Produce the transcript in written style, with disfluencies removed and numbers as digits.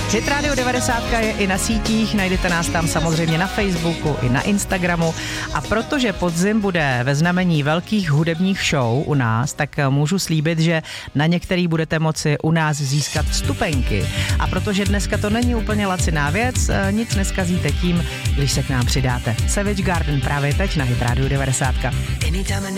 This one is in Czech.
Hit Radio 90 je i na sítích, najdete nás tam samozřejmě na Facebooku i na Instagramu a protože podzim bude ve znamení velkých hudebních show u nás, tak můžu slíbit, že na některý budete moci u nás získat vstupenky. A protože dneska to není úplně laciná věc, nic neskazíte tím, když se k nám přidáte. Savage Garden právě teď na Hit Radio 90.